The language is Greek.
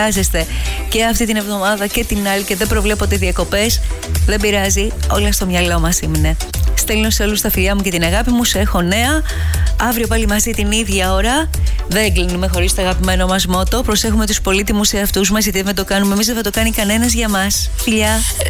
Χρειάζεστε και αυτή την εβδομάδα και την άλλη και δεν προβλέπονται διακοπές. Δεν πειράζει, όλα στο μυαλό μας είναι. Στέλνω σε όλους τα φιλιά μου και την αγάπη μου. Σε έχω νέα. Αύριο πάλι μαζί την ίδια ώρα. Δεν κλείνουμε χωρίς το αγαπημένο μας μότο. Προσέχουμε τους πολύτιμους εαυτούς μας, γιατί δεν το κάνουμε εμείς, δεν θα το κάνει κανένας για μας. Φιλιά.